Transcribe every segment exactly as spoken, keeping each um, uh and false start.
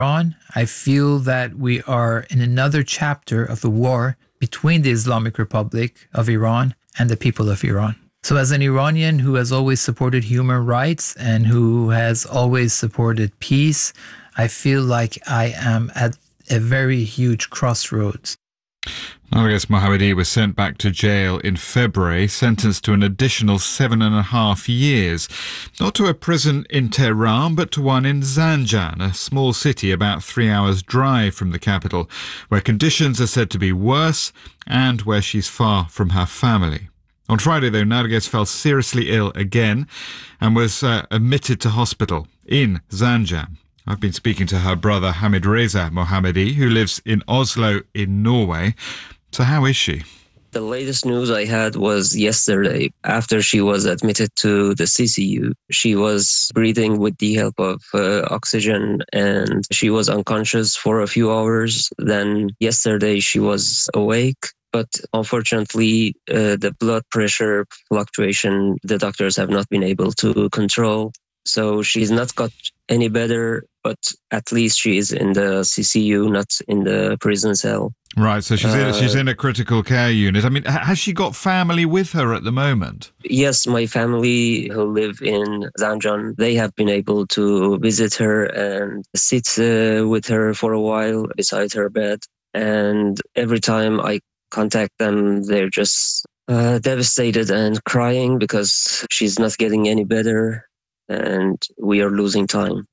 Iran, I feel that we are in another chapter of the war between the Islamic Republic of Iran and the people of Iran. So as an Iranian who has always supported human rights and who has always supported peace, I feel like I am at a very huge crossroads. Narges Mohammadi was sent back to jail in February, sentenced to an additional seven and a half years. Not to a prison in Tehran, but to one in Zanjan, a small city about three hours' drive from the capital, where conditions are said to be worse and where she's far from her family. On Friday, though, Narges fell seriously ill again and was uh, admitted to hospital in Zanjan. I've been speaking to her brother Hamid Reza Mohammadi, who lives in Oslo in Norway. So how is she? The latest news I had was yesterday, after she was admitted to the C C U. She was breathing with the help of uh, oxygen, and she was unconscious for a few hours. Then yesterday she was awake. But unfortunately, uh, the blood pressure fluctuation, the doctors have not been able to control. So she's not got any better, but at least she is in the C C U, not in the prison cell. Right, so she's, uh, in, she's in a critical care unit. I mean, has she got family with her at the moment? Yes, my family who live in Zanjan, they have been able to visit her and sit uh, with her for a while beside her bed. And every time I contact them, they're just uh, devastated and crying because she's not getting any better. And we are losing time.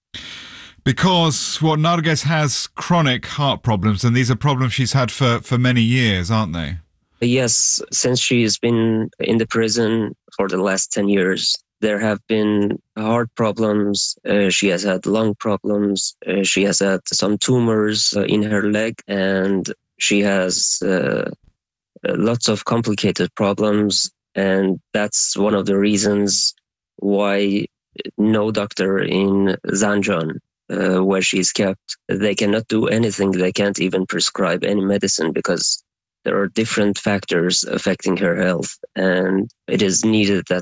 Because, what, Narges has chronic heart problems, and these are problems she's had for, for many years, aren't they? Yes, since she's been in the prison for the last ten years, there have been heart problems. Uh, she has had lung problems. Uh, she has had some tumors uh, in her leg, and she has uh, lots of complicated problems. And that's one of the reasons why no doctor in Zanjan, uh, where she's kept, they cannot do anything. They can't even prescribe any medicine because there are different factors affecting her health. And it is needed that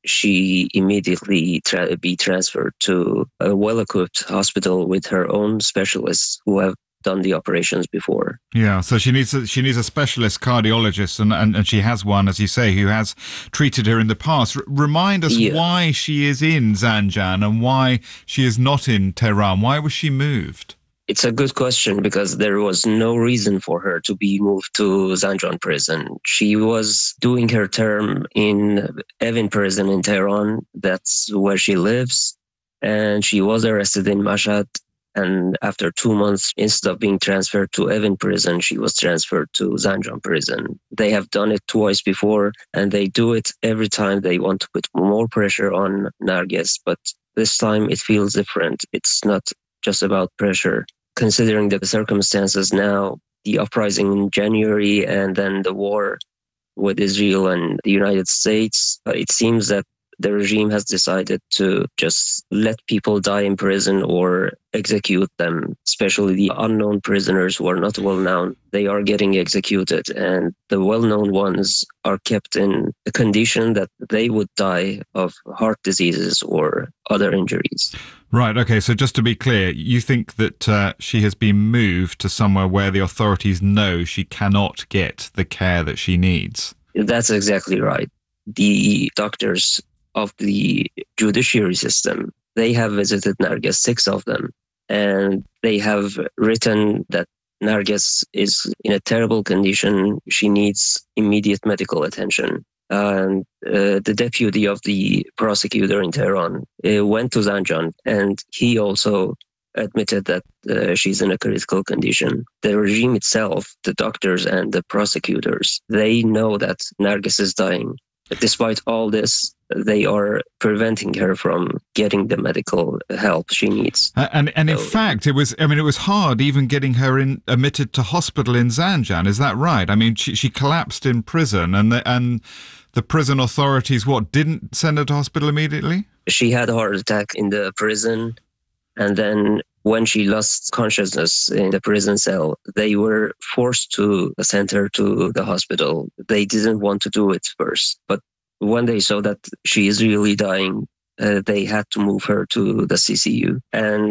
she immediately tra- be transferred to a well-equipped hospital with her own specialists who have done the operations before. Yeah, so she needs a, she needs a specialist cardiologist, and, and, and she has one, as you say, who has treated her in the past. R- remind us yeah. why she is in Zanjan and why she is not in Tehran. Why was she moved? It's a good question because there was no reason for her to be moved to Zanjan prison. She was doing her term in Evin prison in Tehran. That's where she lives. And she was arrested in Mashhad. And after two months, instead of being transferred to Evin prison, she was transferred to Zanjan prison. They have done it twice before, and they do it every time they want to put more pressure on Narges. But this time it feels different. It's not just about pressure. Considering the circumstances now, the uprising in January and then the war with Israel and the United States, it seems that the regime has decided to just let people die in prison or execute them, especially the unknown prisoners who are not well known. They are getting executed, and the well-known ones are kept in a condition that they would die of heart diseases or other injuries. Right, okay, so just to be clear, you think that uh, she has been moved to somewhere where the authorities know she cannot get the care that she needs? That's exactly right. The doctors of the judiciary system, they have visited Narges, six of them, and they have written that Narges is in a terrible condition. She needs immediate medical attention. And uh, the deputy of the prosecutor in Tehran uh, went to Zanjan, and he also admitted that uh, she's in a critical condition. The regime itself, the doctors and the prosecutors, they know that Narges is dying. But despite all this, they are preventing her from getting the medical help she needs. Uh, and and in so, fact, it was I mean, it was hard even getting her in admitted to hospital in Zanjan. Is that right? I mean, she she collapsed in prison, and the, and the prison authorities what didn't send her to hospital immediately? She had a heart attack in the prison, and then when she lost consciousness in the prison cell, they were forced to send her to the hospital. They didn't want to do it first, but when they saw that she is really dying, uh, they had to move her to the C C U. And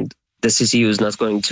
the C C U is not going to